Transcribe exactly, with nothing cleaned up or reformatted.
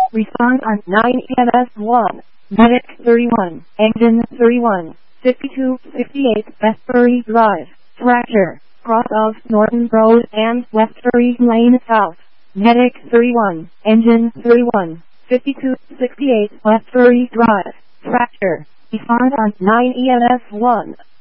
Respond on nine E M S one. Medic thirty-one. Engine thirty-one. fifty-two sixty-eight Westbury Drive. Fracture. Cross of Norton Road and Westbury Lane South. Medic thirty-one. Engine thirty-one. fifty-two sixty-eight Westbury Drive. Fracture. Respond on nine E M S one.